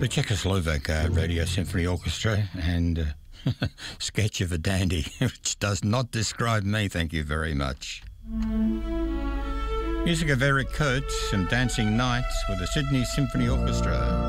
The Czechoslovak Radio Symphony Orchestra and Sketch of a Dandy, which does not describe me, thank you very much. Music of Eric Coates and Dancing Nights with the Sydney Symphony Orchestra.